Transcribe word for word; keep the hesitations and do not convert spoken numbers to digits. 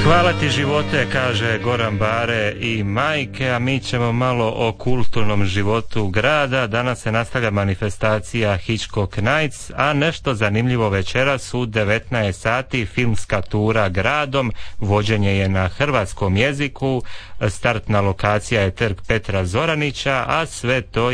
Hvala ti živote, kaže Goran Bare i majke, a mi ćemo malo o kulturnom životu grada. Danas se nastavlja manifestacija Hitchcock Nights, a nešto zanimljivo večeras u devetnaest sati filmska tura gradom, vođenje je na hrvatskom jeziku, startna lokacija je Trg Petra Zoranića, a sve to